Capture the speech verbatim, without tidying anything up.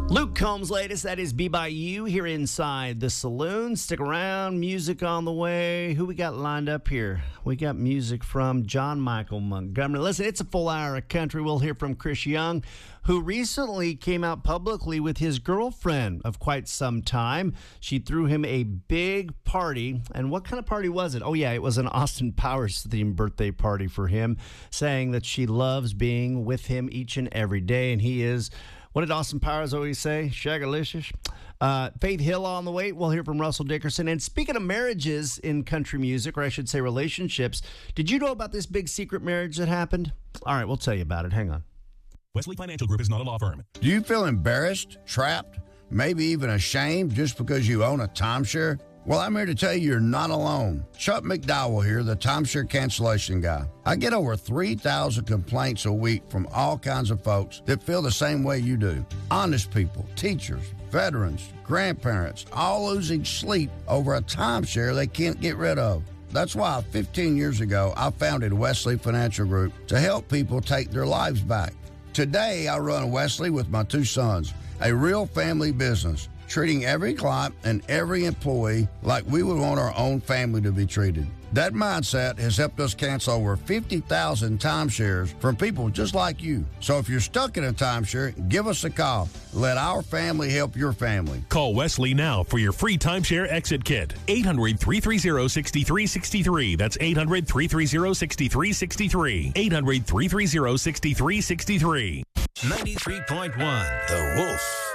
Luke Combs' latest, that is Be By You, here inside the saloon. Stick around, music on the way. Who we got lined up here? We got music from John Michael Montgomery. Listen, it's a full hour of country. We'll hear from Chris Young, who recently came out publicly with his girlfriend of quite some time. She threw him a big party. And what kind of party was it? Oh, yeah, it was an Austin Powers-themed birthday party for him, saying that she loves being with him each and every day, and he is... What did Austin Powers always say? Shagalicious. Uh, Faith Hill on the way. We'll hear from Russell Dickerson. And speaking of marriages in country music, or I should say relationships, did you know about this big secret marriage that happened? All right, we'll tell you about it. Hang on. Wesley Financial Group is not a law firm. Do you feel embarrassed, trapped, maybe even ashamed just because you own a timeshare? Well, I'm here to tell you you're not alone. Chuck McDowell here, the timeshare cancellation guy. I get over three thousand complaints a week from all kinds of folks that feel the same way you do. Honest people, teachers, veterans, grandparents, all losing sleep over a timeshare they can't get rid of. That's why fifteen years ago, I founded Wesley Financial Group to help people take their lives back. Today, I run Wesley with my two sons, a real family business, treating every client and every employee like we would want our own family to be treated. That mindset has helped us cancel over fifty thousand timeshares from people just like you. So if you're stuck in a timeshare, give us a call. Let our family help your family. Call Wesley now for your free timeshare exit kit. eight hundred, three three zero, six three six three. That's eight hundred, three three zero, six three six three. eight hundred, three three zero, six three six three. ninety-three point one The Wolf.